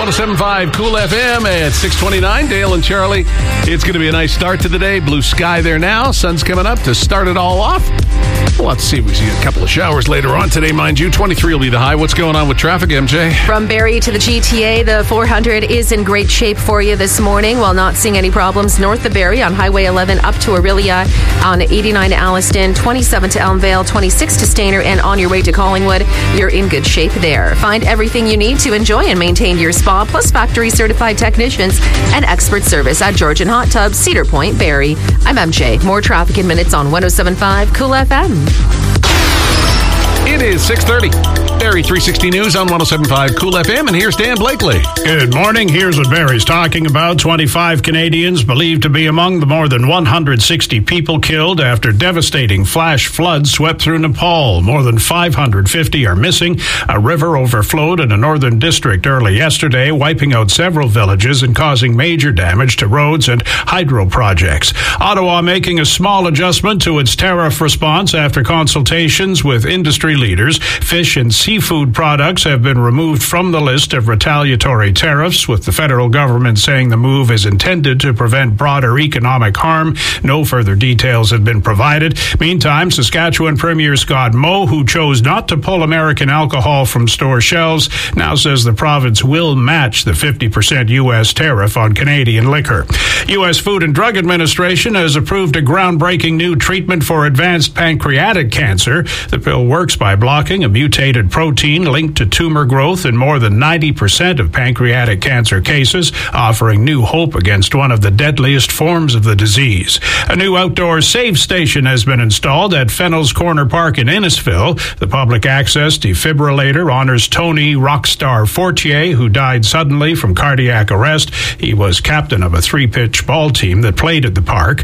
107.5 Cool FM at 6:29. Dale and Charlie. It's going to be a nice start to the day. Blue sky there now. Sun's coming up to start it all off. We'll have to see if we see a couple of showers later on today, mind you. 23 will be the high. What's going on with traffic, MJ? From Barrie to the GTA, the 400 is in great shape for you this morning while not seeing any problems north of Barrie on Highway 11 up to Orillia, on 89 to Alliston, 27 to Elmvale, 26 to Stayner, and on your way to Collingwood. You're in good shape there. Find everything you need to enjoy and maintain your spa, plus factory certified technicians and expert service at Georgian Hot Tubs, Cedar Point, Barrie. I'm MJ. More traffic in minutes on 107.5 Cool FM. It is 6:30. Barrie 360 News on 107.5 Cool FM, and here's Dan Blakely. Good morning. Here's what Barrie's talking about. 25 Canadians believed to be among the more than 160 people killed after devastating flash floods swept through Nepal. More than 550 are missing. A river overflowed in a northern district early yesterday, wiping out several villages and causing major damage to roads and hydro projects. Ottawa making a small adjustment to its tariff response after consultations with industry leaders. Fish and seafood products have been removed from the list of retaliatory tariffs, with the federal government saying the move is intended to prevent broader economic harm. No further details have been provided. Meantime, Saskatchewan Premier Scott Moe, who chose not to pull American alcohol from store shelves, now says the province will match the 50% U.S. tariff on Canadian liquor. U.S. Food and Drug Administration has approved a groundbreaking new treatment for advanced pancreatic cancer. The pill works by blocking a mutated protein linked to tumor growth in more than 90% of pancreatic cancer cases, offering new hope against one of the deadliest forms of the disease. A new outdoor save station has been installed at Fennel's Corner Park in Innisfil. The public access defibrillator honors Tony Rockstar Fortier, who died suddenly from cardiac arrest. He was captain of a 3-pitch ball team that played at the park.